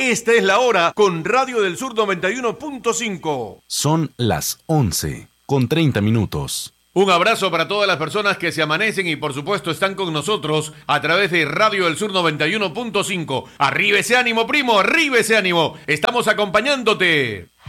Esta es la hora con Radio del Sur 91.5. Son las 11:30. Un abrazo para todas las personas que se amanecen y por supuesto están con nosotros a través de Radio del Sur 91.5. Arriba ese ánimo, primo, arriba ese ánimo. Estamos acompañándote.